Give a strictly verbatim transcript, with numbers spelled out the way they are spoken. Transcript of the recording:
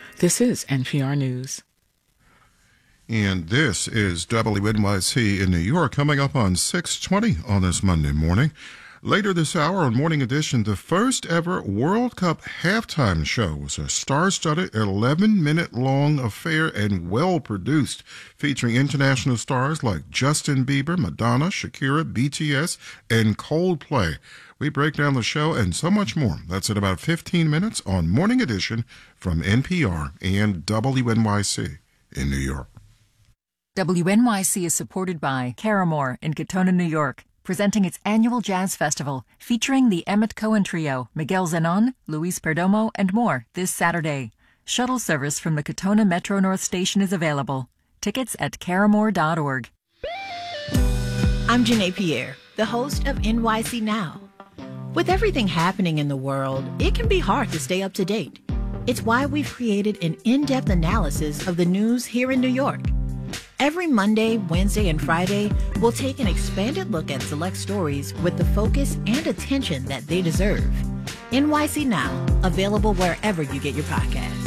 This is N P R News. And this is W N Y C in New York, coming up on six twenty on this Monday morning. Later this hour on Morning Edition, the first ever World Cup halftime show was a star-studded eleven-minute-long affair and well-produced, featuring international stars like Justin Bieber, Madonna, Shakira, B T S, and Coldplay. We break down the show and so much more. That's in about fifteen minutes on Morning Edition from N P R and W N Y C in New York. W N Y C is supported by Caramore in Katona, New York, presenting its annual jazz festival featuring the Emmett Cohen Trio, Miguel Zenon, Luis Perdomo, and more this Saturday. Shuttle service from the Katona Metro North Station is available. Tickets at caramore dot org. I'm Janae Pierre, the host of N Y C Now. With everything happening in the world, it can be hard to stay up to date. It's why we've created an in-depth analysis of the news here in New York. Every Monday, Wednesday, and Friday, we'll take an expanded look at select stories with the focus and attention that they deserve. N Y C Now, available wherever you get your podcasts.